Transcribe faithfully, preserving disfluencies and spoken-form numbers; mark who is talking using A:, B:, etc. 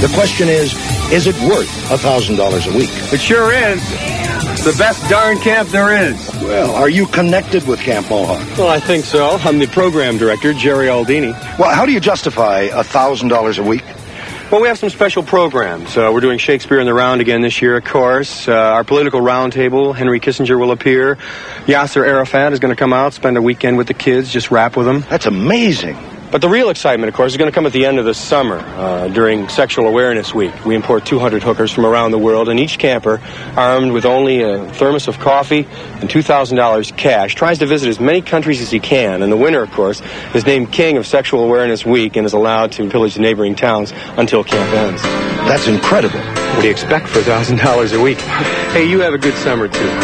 A: The question is, is it worth one thousand dollars a week?
B: It sure is. It's the best darn camp there is.
A: Well, are you connected with Camp Mohawk?
B: Well, I think so. I'm the program director, Jerry Aldini.
A: Well, how do you justify one thousand dollars a week?
B: Well, we have some special programs. Uh, we're doing Shakespeare in the Round again this year, of course. Uh, our political roundtable, Henry Kissinger will appear. Yasser Arafat is going to come out, spend a weekend with the kids, just rap with them.
A: That's amazing.
B: But the real excitement, of course, is going to come at the end of the summer, uh, during Sexual Awareness Week. We import two hundred hookers from around the world, and each camper, armed with only a thermos of coffee and two thousand dollars cash, tries to visit as many countries as he can. And the winner, of course, is named King of Sexual Awareness Week and is allowed to pillage the neighboring towns until camp ends.
A: That's incredible.
B: What do you expect for one thousand dollars a week? Hey, you have a good summer, too.